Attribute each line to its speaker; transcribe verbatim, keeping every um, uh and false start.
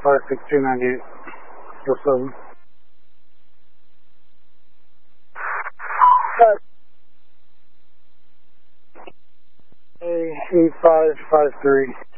Speaker 1: five six two nine eight. Go seven. A eight five five three.